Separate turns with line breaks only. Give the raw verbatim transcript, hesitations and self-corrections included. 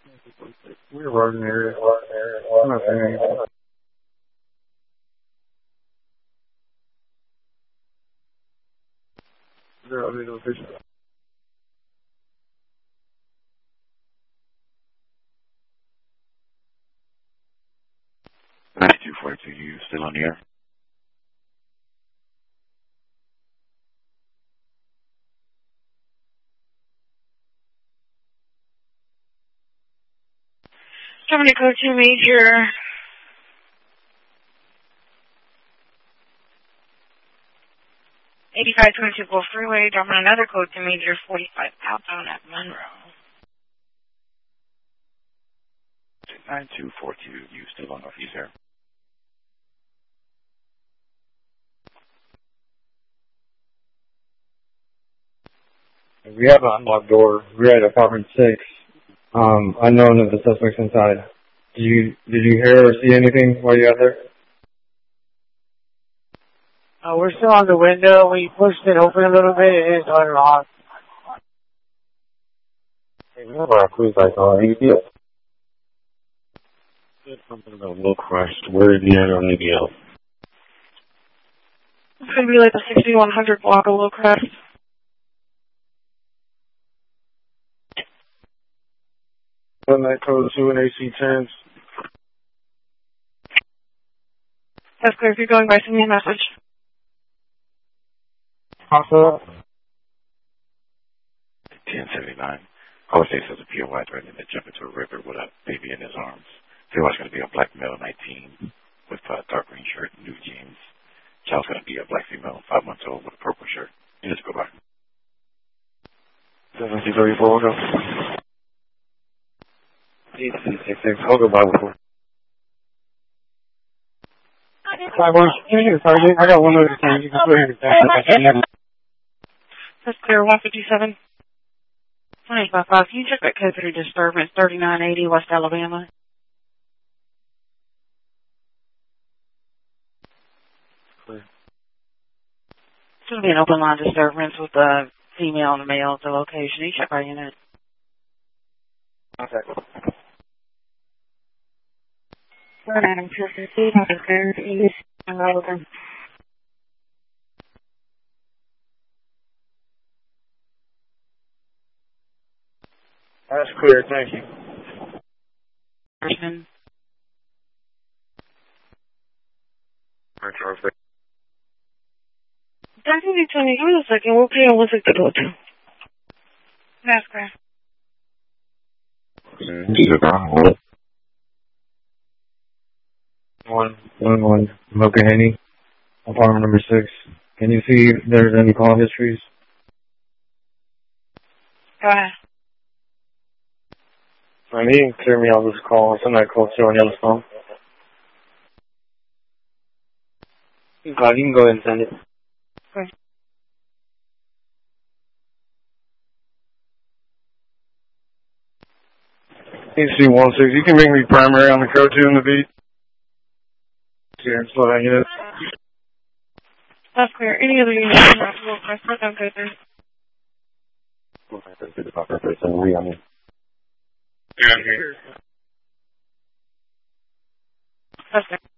We're running area. Nothing. Zero visual vision.
ninety-two forty-two, you still on the air?
Germany code two major. eighty-five twenty-two Gulf Freeway, dropping another code two major, forty-five outbound at Monroe.
ninety-two forty-two, you still on Northeast Air?
We have an unlocked door. We're at apartment six. Um, unknown of the suspects inside. Did you did you hear or see anything while you got there?
Uh, we're still on the window. We pushed it open a little bit. It is unlocked.
Hey, we have our cruise lights on. Any deal?
Said something about low crushed. Where is the end on the deal?
It's going to be like the sixty-one hundred block of Low Crest.
One night code two and A C tens.
That's clear. If you're going by, send me a message.
Also,
ten seventy-nine. Caller states as a P O I threatening to jump into a river with a baby in his arms. P O I is going to be a black male, nineteen, with a dark green shirt and new jeans. Child's going to be a black female, five months old, with a purple shirt. You just go by.
seven six three four, go. eight six six six, I'll go by before.
Five one, give me the target. I got one other thing. You can put it in.
That's clear. one fifty-seven. one eight five five. Can you check that code three disturbance, thirty-nine eighty West Alabama?
Clear.
It's going to be an open line disturbance with the female and the male at the location. You check our unit.
Okay.
Madam two fifty, Northern East, and Logan.
That's clear, thank you.
Person.
Perfect.
That's what you tell me. Give me a second. We'll pay on what's it to go to. That's clear.
One, one, one, Mokahaney, apartment number six. Can you see if there's any call histories?
Go ahead.
I mean, you can clear me out of this call. Somebody called you on Yellowstone. You can, you can go ahead and send it.
Okay.
H C one six, you can bring me primary on the code two in the beat. Here, slow down unit.
That's clear. Any other units in the Low Crest? Put down code three.
Yeah, I'm here.
That's clear.